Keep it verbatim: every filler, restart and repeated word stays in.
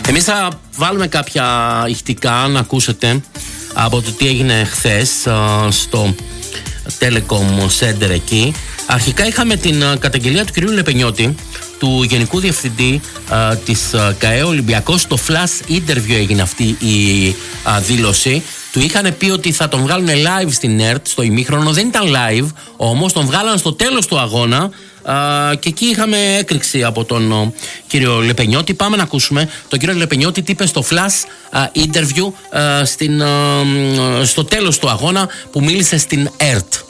Εμείς θα βάλουμε κάποια ηχτικά να ακούσετε από το τι έγινε χθες στο Telecom Center εκεί. Αρχικά είχαμε την καταγγελία του κυρίου Λεπενιώτη, του Γενικού Διευθυντή α, της α, ΚΑΕ Ολυμπιακός. Στο flash interview έγινε αυτή η α, δήλωση. Του είχαν πει ότι θα τον βγάλουν live στην ΕΡΤ στο ημίχρονο. Δεν ήταν live, όμως τον βγάλαν στο τέλος του αγώνα α, και εκεί είχαμε έκρηξη από τον ο, κύριο Λεπενιώτη. Πάμε να ακούσουμε τον κύριο Λεπενιώτη τι είπε στο flash α, interview α, στην, α, στο τέλος του αγώνα που μίλησε στην ΕΡΤ.